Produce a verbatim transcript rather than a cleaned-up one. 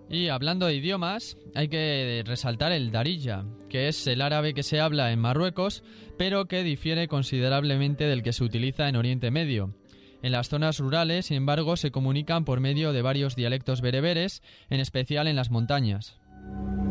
Y hablando de idiomas, hay que resaltar el Darija, que es el árabe que se habla en Marruecos, pero que difiere considerablemente del que se utiliza en Oriente Medio. En las zonas rurales, sin embargo, se comunican por medio de varios dialectos bereberes, en especial en las montañas.